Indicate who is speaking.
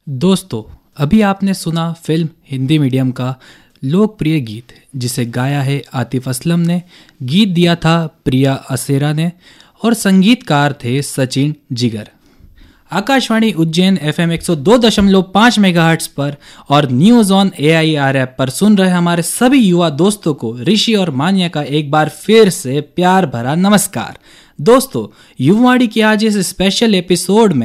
Speaker 1: दोस्तों, अभी आपने सुना फिल्म हिंदी मीडियम का लोकप्रिय गीत जिसे गाया है आतिफ असलम ने। गीत दिया था प्रिया असेरा ने और संगीतकार थे सचिन जिगर। आकाशवाणी उज्जैन FM 102.5 मेगाहर्ट्ज पर और न्यूज ऑन AIR ऐप पर सुन रहे हमारे सभी युवा दोस्तों को ऋषि और मान्या का एक बार फिर से प्यार भरा नमस्कार। दोस्तों, युवावाणी की आज इस स्पेशल एपिसोड में